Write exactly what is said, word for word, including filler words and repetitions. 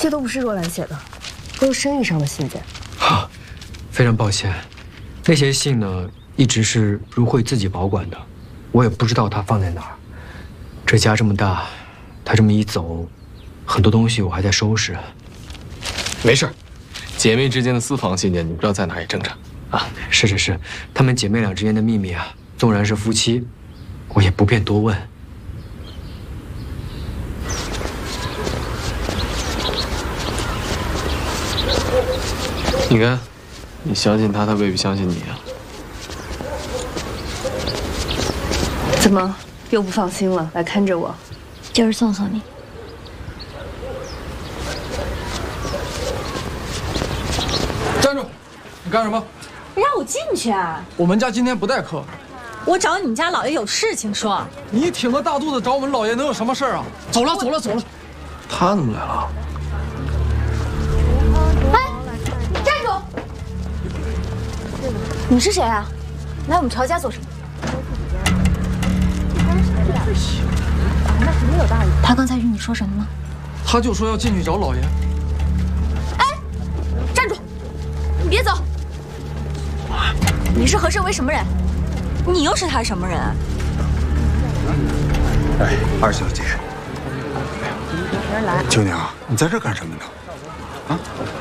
这都不是若兰写的，都是生意上的信件。 哈，非常抱歉，那些信呢，一直是如慧自己保管的，我也不知道她放在哪儿。这家这么大，她这么一走，很多东西我还在收拾。 没事，姐妹之间的私房信件，你不知道在哪也正常。啊， 是是是，她们姐妹俩之间的秘密啊，纵然是夫妻，我也不便多问。 你看，你相信他，他未必相信你啊。 怎么又不放心了，来看着我？ 就是送送你。 站住！你干什么？ 让我进去啊！ 我们家今天不待客。 我找你们家老爷有事情说。 你挺个大肚子找我们老爷能有什么事啊？走了，走了，走了。 他怎么来了？ 你是谁啊？来我们乔家做什么？他刚才与你说什么了？ 他就说要进去找老爷。 哎，站住！你别走！你是何胜为什么人？ 你又是他什么人？ 哎，二小姐，秋娘，你在这干什么呢？啊？